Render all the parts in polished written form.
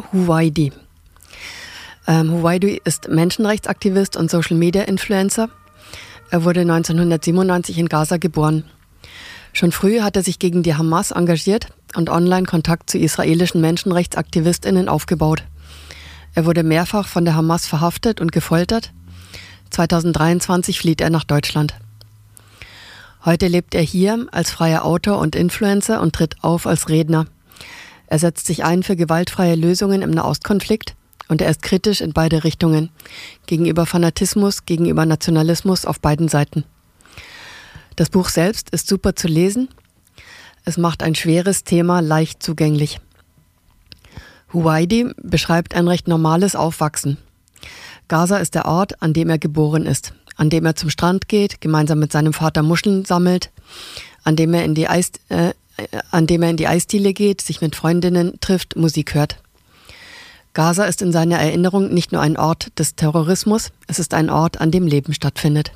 Huwaidi. Huwaidi ist Menschenrechtsaktivist und Social-Media-Influencer. Er wurde 1997 in Gaza geboren. Schon früh hat er sich gegen die Hamas engagiert und online Kontakt zu israelischen MenschenrechtsaktivistInnen aufgebaut. Er wurde mehrfach von der Hamas verhaftet und gefoltert. 2023 flieht er nach Deutschland. Heute lebt er hier als freier Autor und Influencer und tritt auf als Redner. Er setzt sich ein für gewaltfreie Lösungen im Nahostkonflikt und er ist kritisch in beide Richtungen, gegenüber Fanatismus, gegenüber Nationalismus auf beiden Seiten. Das Buch selbst ist super zu lesen. Es macht ein schweres Thema leicht zugänglich. Huwaidi beschreibt ein recht normales Aufwachsen. Gaza ist der Ort, an dem er geboren ist, an dem er zum Strand geht, gemeinsam mit seinem Vater Muscheln sammelt, an dem er in die Eisdiele geht, sich mit Freundinnen trifft, Musik hört. Gaza ist in seiner Erinnerung nicht nur ein Ort des Terrorismus, es ist ein Ort, an dem Leben stattfindet.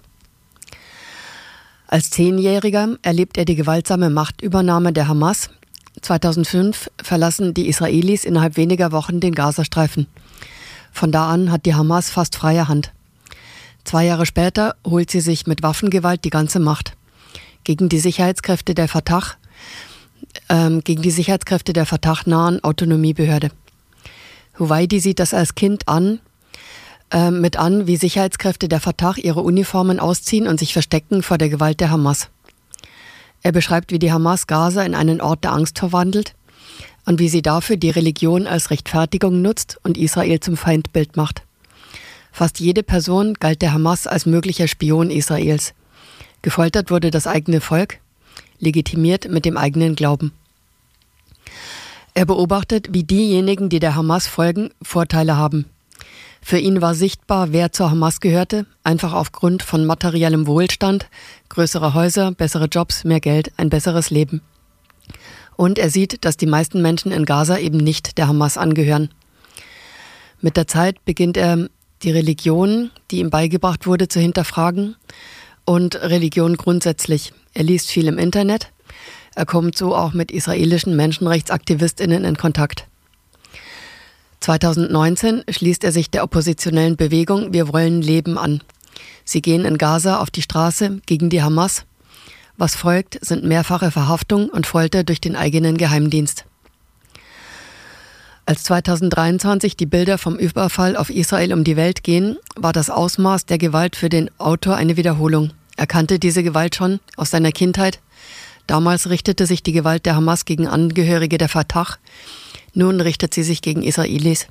Als 10-Jähriger erlebt er die gewaltsame Machtübernahme der Hamas. 2005 verlassen die Israelis innerhalb weniger Wochen den Gazastreifen. Von da an hat die Hamas fast freie Hand. 2 Jahre später holt sie sich mit Waffengewalt die ganze Macht. Gegen die Sicherheitskräfte der Fatah-nahen Autonomiebehörde. Huwaidi sieht das als Kind mit an, wie Sicherheitskräfte der Fatah ihre Uniformen ausziehen und sich verstecken vor der Gewalt der Hamas. Er beschreibt, wie die Hamas Gaza in einen Ort der Angst verwandelt und wie sie dafür die Religion als Rechtfertigung nutzt und Israel zum Feindbild macht. Fast jede Person galt der Hamas als möglicher Spion Israels. Gefoltert wurde das eigene Volk, legitimiert mit dem eigenen Glauben. Er beobachtet, wie diejenigen, die der Hamas folgen, Vorteile haben. Für ihn war sichtbar, wer zur Hamas gehörte, einfach aufgrund von materiellem Wohlstand, größere Häuser, bessere Jobs, mehr Geld, ein besseres Leben. Und er sieht, dass die meisten Menschen in Gaza eben nicht der Hamas angehören. Mit der Zeit beginnt er, die Religion, die ihm beigebracht wurde, zu hinterfragen und Religion grundsätzlich. Er liest viel im Internet. Er kommt so auch mit israelischen MenschenrechtsaktivistInnen in Kontakt. 2019 schließt er sich der oppositionellen Bewegung Wir wollen Leben an. Sie gehen in Gaza auf die Straße gegen die Hamas. Was folgt, sind mehrfache Verhaftung und Folter durch den eigenen Geheimdienst. Als 2023 die Bilder vom Überfall auf Israel um die Welt gehen, war das Ausmaß der Gewalt für den Autor eine Wiederholung. Er kannte diese Gewalt schon aus seiner Kindheit. Damals richtete sich die Gewalt der Hamas gegen Angehörige der Fatah. Nun richtet sie sich gegen Israelis.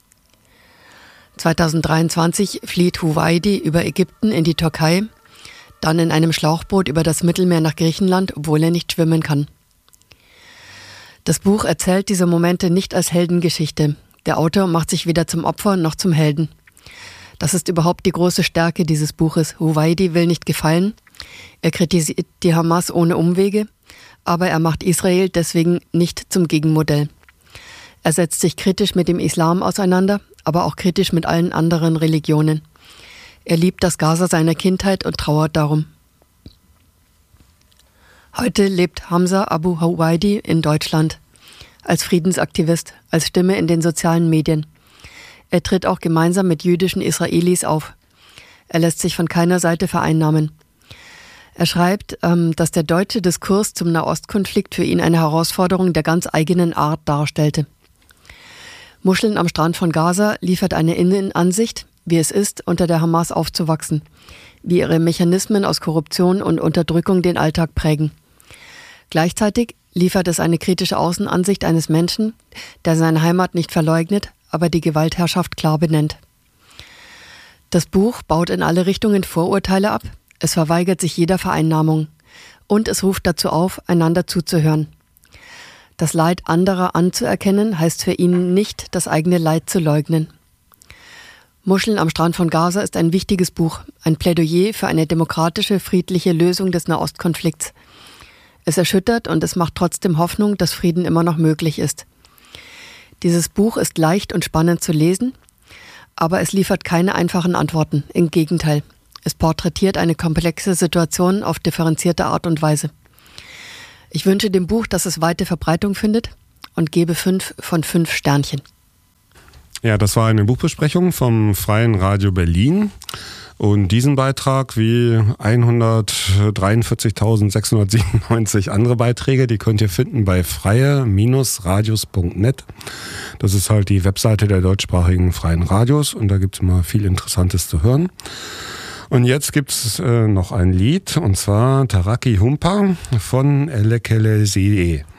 2023 flieht Huwaidi über Ägypten in die Türkei, dann in einem Schlauchboot über das Mittelmeer nach Griechenland, obwohl er nicht schwimmen kann. Das Buch erzählt diese Momente nicht als Heldengeschichte. Der Autor macht sich weder zum Opfer noch zum Helden. Das ist überhaupt die große Stärke dieses Buches. Huwaidi will nicht gefallen. Er kritisiert die Hamas ohne Umwege, aber er macht Israel deswegen nicht zum Gegenmodell. Er setzt sich kritisch mit dem Islam auseinander, aber auch kritisch mit allen anderen Religionen. Er liebt das Gaza seiner Kindheit und trauert darum. Heute lebt Hamza Abu Huwaidi in Deutschland als Friedensaktivist, als Stimme in den sozialen Medien. Er tritt auch gemeinsam mit jüdischen Israelis auf. Er lässt sich von keiner Seite vereinnahmen. Er schreibt, dass der deutsche Diskurs zum Nahostkonflikt für ihn eine Herausforderung der ganz eigenen Art darstellte. Muscheln am Strand von Gaza liefert eine Innenansicht, wie es ist, unter der Hamas aufzuwachsen, wie ihre Mechanismen aus Korruption und Unterdrückung den Alltag prägen. Gleichzeitig liefert es eine kritische Außenansicht eines Menschen, der seine Heimat nicht verleugnet, aber die Gewaltherrschaft klar benennt. Das Buch baut in alle Richtungen Vorurteile ab, es verweigert sich jeder Vereinnahmung und es ruft dazu auf, einander zuzuhören. Das Leid anderer anzuerkennen, heißt für ihn nicht, das eigene Leid zu leugnen. Muscheln am Strand von Gaza ist ein wichtiges Buch, ein Plädoyer für eine demokratische, friedliche Lösung des Nahostkonflikts. Es erschüttert und es macht trotzdem Hoffnung, dass Frieden immer noch möglich ist. Dieses Buch ist leicht und spannend zu lesen, aber es liefert keine einfachen Antworten. Im Gegenteil, es porträtiert eine komplexe Situation auf differenzierte Art und Weise. Ich wünsche dem Buch, dass es weite Verbreitung findet und gebe 5 von 5 Sternchen. Ja, das war eine Buchbesprechung vom Freien Radio Berlin. Und diesen Beitrag wie 143.697 andere Beiträge, die könnt ihr finden bei freie-radios.net. Das ist halt die Webseite der deutschsprachigen Freien Radios und da gibt es immer viel Interessantes zu hören. Und jetzt gibt es noch ein Lied, und zwar Taraki Humpa von Elekele See.